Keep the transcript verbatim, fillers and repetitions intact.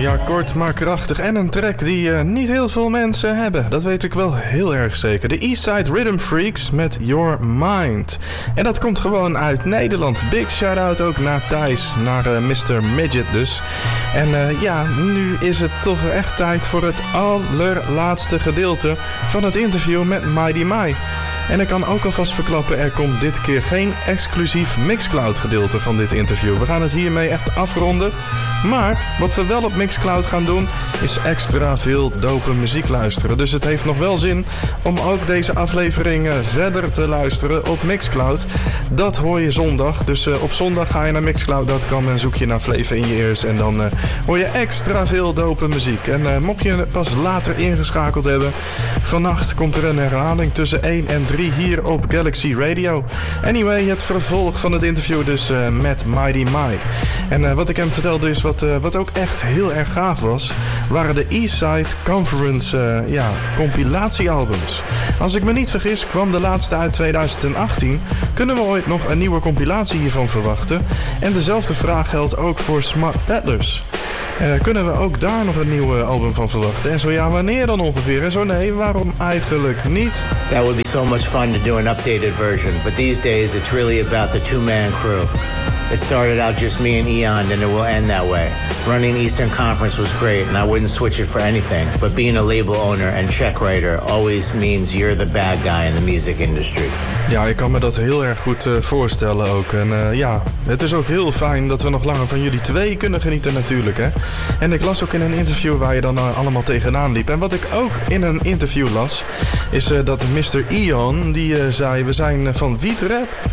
Ja, kort maar krachtig en een track die uh, niet heel veel mensen hebben. Dat weet ik wel heel erg zeker. De Eastside Rhythm Freaks met Your Mind. En dat komt gewoon uit Nederland. Big shout-out ook naar Thijs, naar uh, mister Midget dus. En uh, ja, nu is het toch echt tijd voor het allerlaatste gedeelte van het interview met Mighty Mai. En ik kan ook alvast verklappen, er komt dit keer geen exclusief Mixcloud gedeelte van dit interview. We gaan het hiermee echt afronden. Maar wat we wel op Mixcloud gaan doen, is extra veel dope muziek luisteren. Dus het heeft nog wel zin om ook deze aflevering verder te luisteren op Mixcloud. Dat hoor je zondag. Dus uh, op zondag ga je naar mixcloud punt com en zoek je naar Flavor in je ears. En dan uh, hoor je extra veel dope muziek. En uh, mocht je pas later ingeschakeld hebben, vannacht komt er een herhaling tussen één en drie hier op Galaxy Radio. Anyway, het vervolg van het interview dus uh, met Mighty Mai. En uh, wat ik hem vertelde is wat, uh, wat ook echt heel erg gaaf was, waren de Eastside Conference uh, ja, compilatiealbums. Als ik me niet vergis kwam de laatste uit tweeduizend achttien. Kunnen we ooit nog een nieuwe compilatie hiervan verwachten? En dezelfde vraag geldt ook voor Smart Peddlers. Uh, kunnen we ook daar nog een nieuw album van verwachten? En zo ja, wanneer dan ongeveer? En zo nee, waarom eigenlijk niet? That would be so much fun to do an updated version. But these days it's really about the two-man crew. It started out just me and Eon, and it will end that way. Running Eastern Conference was great, and I wouldn't switch it for anything. But being a label owner and check writer always means you're the bad guy in the music industry. Ja, ik kan me dat heel erg goed uh, voorstellen ook. En uh, ja, het is ook heel fijn dat we nog langer van jullie twee kunnen genieten natuurlijk, hè. En ik las ook in een interview waar je dan uh, allemaal tegenaan liep. En wat ik ook in een interview las, is uh, dat mister Eon, die uh, zei, we zijn uh, van Wietrap